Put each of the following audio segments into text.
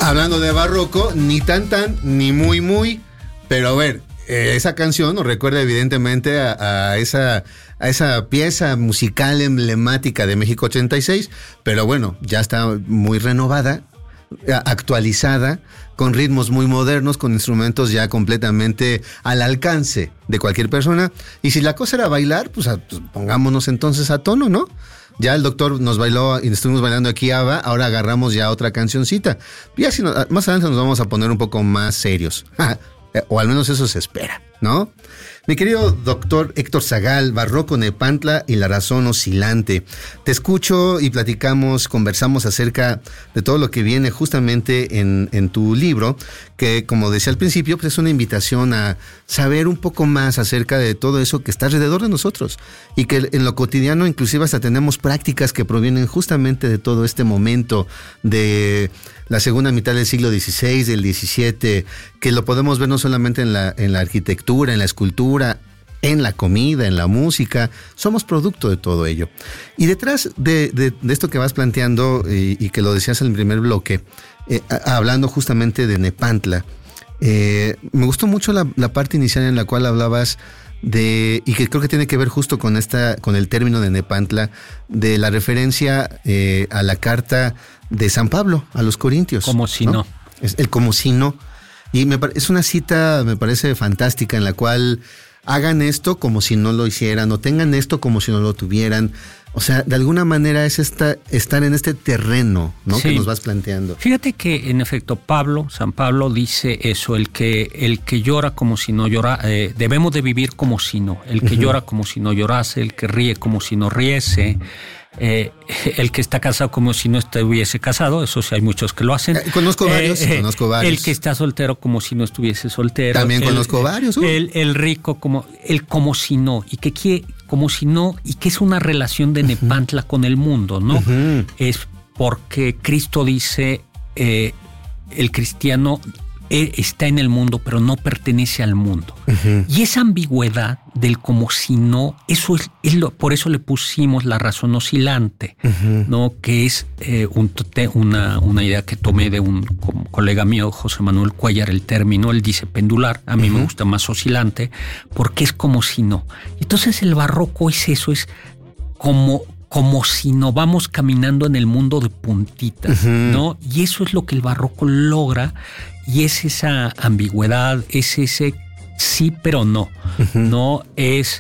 Hablando de barroco, ni tan, ni muy, pero a ver, esa canción nos recuerda evidentemente a esa pieza musical emblemática de México 86, pero bueno, ya está muy renovada, actualizada, con ritmos muy modernos, con instrumentos ya completamente al alcance de cualquier persona. Y si la cosa era bailar, pues pongámonos entonces a tono, ¿no? Ya el doctor nos bailó y estuvimos bailando aquí ABBA, ahora agarramos ya otra cancioncita. Y así más adelante nos vamos a poner un poco más serios. O al menos eso se espera, ¿no? Mi querido doctor Héctor Zagal, Barroco Nepantla y la razón oscilante. Te escucho y conversamos acerca de todo lo que viene justamente en tu libro, que como decía al principio, pues es una invitación a saber un poco más acerca de todo eso que está alrededor de nosotros y que en lo cotidiano inclusive hasta tenemos prácticas que provienen justamente de todo este momento de la segunda mitad del siglo XVI, del XVII, que lo podemos ver no solamente en la arquitectura, en la escultura, en la comida, en la música. Somos producto de todo ello. Y detrás de esto que vas planteando y que lo decías en el primer bloque, hablando justamente de Nepantla, me gustó mucho la parte inicial en la cual hablabas y que creo que tiene que ver justo con el término de Nepantla, de la referencia a la carta de San Pablo a los Corintios. Como si no. Es el como si no. Y es una cita, me parece fantástica, en la cual hagan esto como si no lo hicieran, o tengan esto como si no lo tuvieran. O sea, de alguna manera es estar en este terreno, ¿no? Sí. Que nos vas planteando. Fíjate que en efecto San Pablo dice eso, el que llora como si no llora, debemos de vivir como si no, el que llora como si no llorase, el que ríe como si no riese, el que está casado como si no estuviese casado, eso sí hay muchos que lo hacen. Conozco varios. El que está soltero como si no estuviese soltero. También conozco varios. El rico como si no, y que quiere como si no, y que es una relación de Nepantla con el mundo, ¿no? Es porque Cristo dice, el cristiano está en el mundo, pero no pertenece al mundo. Y esa ambigüedad del como si no, eso es por eso le pusimos la razón oscilante, ¿no? Que es una idea que tomé de un colega mío, José Manuel Cuellar, el término, él dice pendular, a mí me gusta más oscilante, porque es como si no. Entonces el barroco es eso, es como si no vamos caminando en el mundo de puntitas, ¿no? Y eso es lo que el barroco logra, y es esa ambigüedad, es ese sí pero no, no es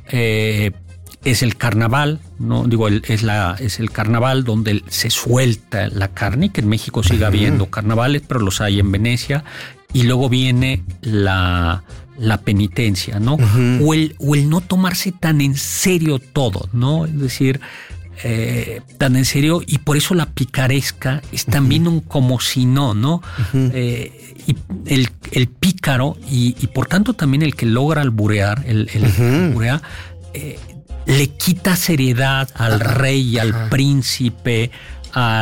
el carnaval, no digo es el carnaval donde se suelta la carne, que en México sigue habiendo carnavales, pero los hay en Venecia, y luego viene la penitencia, ¿no? O el no tomarse tan en serio todo, ¿no? Es decir, tan en serio, y por eso la picaresca es también un como si no, ¿no? Y el pícaro y por tanto también el que logra alburear, el alburea, le quita seriedad al rey, al príncipe, a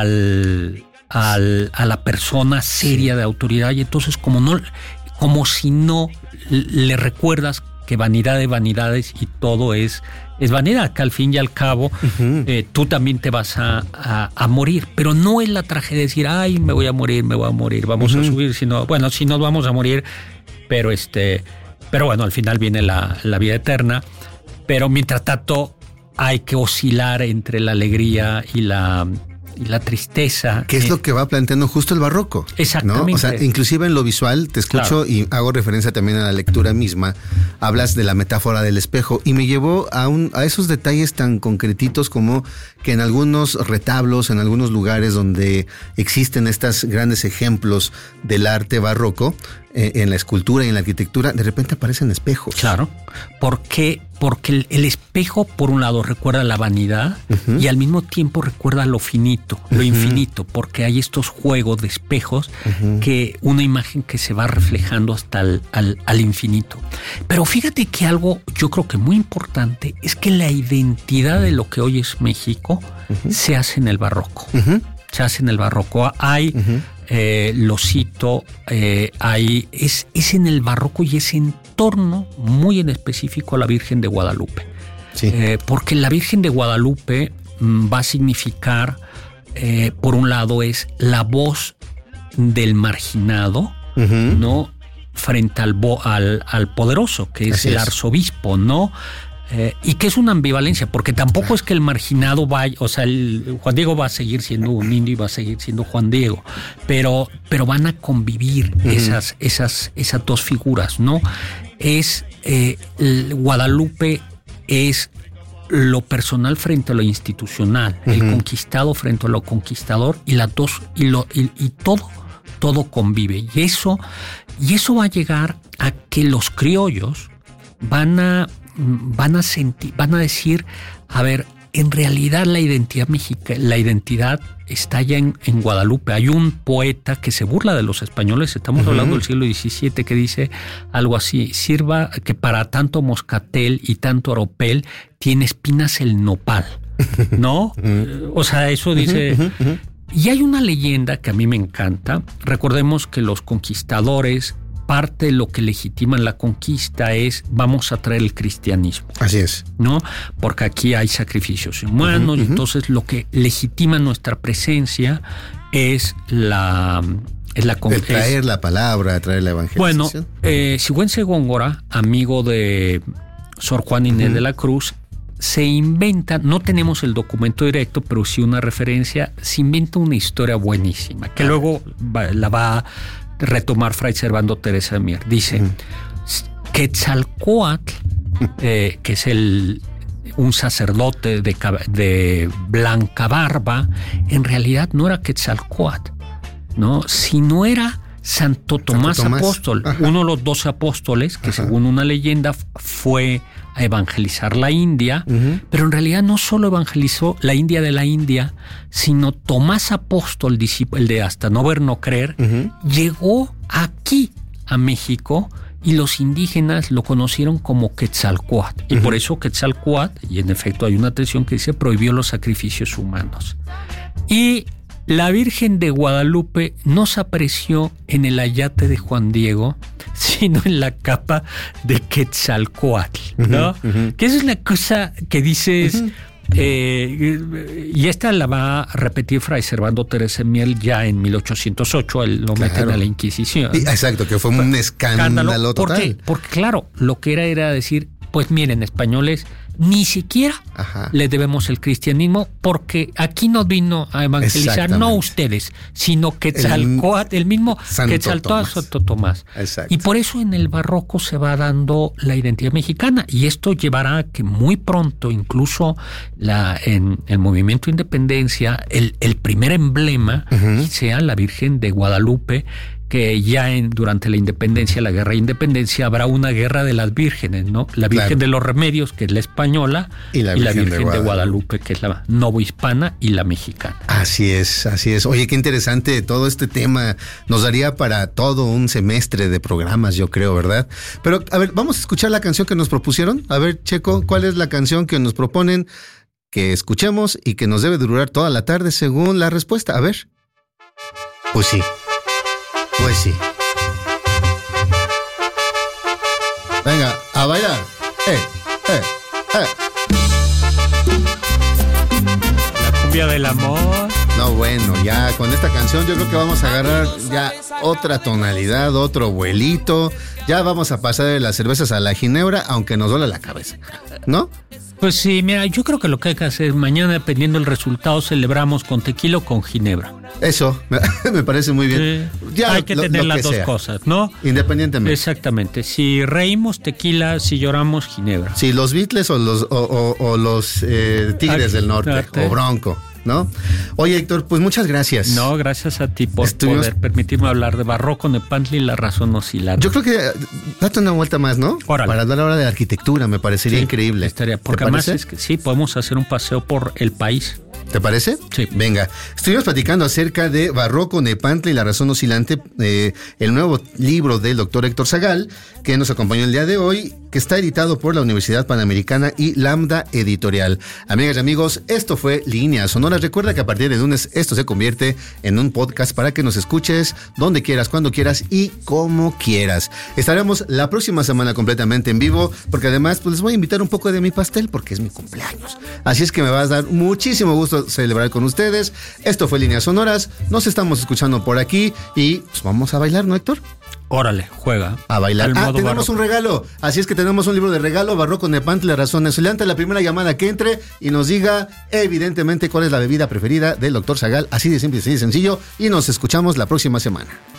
la persona seria de autoridad, y entonces como si no le recuerdas que vanidad de vanidades y todo es vanidad, que al fin y al cabo tú también te vas a morir, pero no es la tragedia de decir, ay, me voy a morir, vamos a subir, sino, bueno, si nos vamos a morir, pero bueno, al final viene la vida eterna, pero mientras tanto hay que oscilar entre la alegría y la tristeza. Que es lo que va planteando justo el barroco. Exactamente. ¿no? O sea, inclusive en lo visual, te escucho, claro, y hago referencia también a la lectura misma, hablas de la metáfora del espejo, y me llevó a esos detalles tan concretitos como que en algunos retablos, en algunos lugares donde existen estos grandes ejemplos del arte barroco, en la escultura y en la arquitectura, de repente aparecen espejos. Claro, porque el espejo, por un lado, recuerda la vanidad y al mismo tiempo recuerda lo finito, lo infinito, porque hay estos juegos de espejos, que una imagen que se va reflejando hasta al infinito. Pero fíjate que algo yo creo que muy importante es que la identidad de lo que hoy es México se hace en el barroco. Se hace en el barroco. Hay... lo cito, es en el barroco y es en torno muy en específico a la Virgen de Guadalupe. Sí. Porque la Virgen de Guadalupe va a significar, por un lado, es la voz del marginado, ¿no? Frente al poderoso, que es el arzobispo, ¿no? Y que es una ambivalencia, porque tampoco es que el marginado vaya, o sea, Juan Diego va a seguir siendo un indio y va a seguir siendo Juan Diego, pero van a convivir esas dos figuras, ¿no? Guadalupe es lo personal frente a lo institucional, el conquistado frente a lo conquistador, y las dos, y todo convive. Y eso va a llegar a que los criollos van a decir, a ver, en realidad la identidad mexicana, la identidad está ya en Guadalupe. Hay un poeta que se burla de los españoles, estamos hablando del siglo XVII, que dice algo así: sirva que para tanto moscatel y tanto oropel tiene espinas el nopal, ¿no? O sea, eso dice... Y hay una leyenda que a mí me encanta. Recordemos que los conquistadores, parte de lo que legitiman la conquista es: vamos a traer el cristianismo. Así es. ¿No? Porque aquí hay sacrificios humanos, y entonces lo que legitima nuestra presencia es la conquista. Traer la palabra, traer la evangelización. Bueno, Sigüenza Góngora, amigo de Sor Juana Inés de la Cruz, se inventa, no tenemos el documento directo, pero sí una referencia, se inventa una historia buenísima, que luego la va a retomar Fray Servando Teresa de Mier. Dice, Quetzalcóatl, que es un sacerdote de blanca barba, en realidad no era Quetzalcóatl, ¿no? Sino era Santo Tomás Apóstol, uno de los 12 apóstoles que según una leyenda fue a evangelizar la India, pero en realidad no solo evangelizó la India de la India, sino Tomás Apóstol, el de hasta no ver, no creer, llegó aquí a México, y los indígenas lo conocieron como Quetzalcóatl. Y por eso Quetzalcóatl, y en efecto hay una tradición que dice, prohibió los sacrificios humanos. Y la Virgen de Guadalupe no se apareció en el ayate de Juan Diego, sino en la capa de Quetzalcóatl, ¿no? Que esa es la cosa que dices, y esta la va a repetir Fray Servando Teresa de Mier ya en 1808, él lo meten a la Inquisición. Exacto, que fue un escándalo total. Porque claro, lo que era decir, pues miren, españoles, ni siquiera le debebemos el cristianismo, porque aquí no vino a evangelizar, no ustedes, sino Quetzalcóatl, el mismo Quetzalcóatl, Santo Tomás. Exacto. Y por eso en el barroco se va dando la identidad mexicana, y esto llevará a que muy pronto, incluso en el movimiento de independencia, el primer emblema sea la Virgen de Guadalupe, que ya durante la independencia, la guerra de independencia, habrá una guerra de las vírgenes, ¿no? La Virgen de los Remedios, que es la española, y la Virgen de Guadalupe, que es la novohispana y la mexicana. Así es, así es. Oye, qué interesante todo este tema. Nos daría para todo un semestre de programas, yo creo, ¿verdad? Pero, a ver, vamos a escuchar la canción que nos propusieron. A ver, Checo, ¿cuál es la canción que nos proponen que escuchemos y que nos debe durar toda la tarde según la respuesta? A ver. Pues sí. Pues sí. Venga, a bailar. La cumbia del amor. No, bueno, ya con esta canción yo creo que vamos a agarrar ya otra tonalidad, otro vuelito. Ya vamos a pasar de las cervezas a la ginebra, aunque nos duele la cabeza, ¿no? Pues sí, mira, yo creo que lo que hay que hacer mañana, dependiendo del resultado, celebramos con tequila o con ginebra. Eso, me parece muy bien. Sí, ya hay que tener las dos cosas, ¿no? Independientemente. Exactamente. Si reímos, tequila; si lloramos, ginebra. Sí, los Beatles o los Tigres del Norte, o Bronco, ¿no? Oye, Héctor, pues muchas gracias. No, gracias a ti por poder permitirme hablar de barroco, Nepantla y la razón oscilante. Yo creo que date una vuelta más, ¿no? Órale. Para hablar ahora de arquitectura, me parecería increíble. Porque además es que sí, podemos hacer un paseo por el país. ¿Te parece? Sí. Venga, estuvimos platicando acerca de Barroco, Nepantla y la razón oscilante, el nuevo libro del doctor Héctor Zagal, que nos acompañó el día de hoy, que que está editado por la Universidad Panamericana y Lambda Editorial. Amigas y amigos, esto fue Líneas Sonoras. Recuerda que a partir de lunes esto se convierte en un podcast para que nos escuches donde quieras, cuando quieras y como quieras. Estaremos la próxima semana completamente en vivo, porque además pues les voy a invitar un poco de mi pastel porque es mi cumpleaños. Así es que me va a dar muchísimo gusto celebrar con ustedes. Esto fue Líneas Sonoras. Nos estamos escuchando por aquí y pues vamos a bailar, ¿no, Héctor? Órale, juega. A bailar. Tenemos barroco. Un regalo. Así es que tenemos un libro de regalo, Barroco Nepantla, Razones. Solante la primera llamada que entre y nos diga, evidentemente, cuál es la bebida preferida del Dr. Zagal. Así de simple, así de sencillo. Y nos escuchamos la próxima semana.